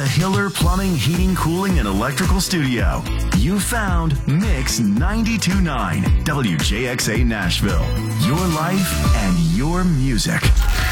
Hiller Plumbing, Heating, Cooling, and Electrical Studio. You found Mix 92.9 WJXA Nashville. Your life and your music.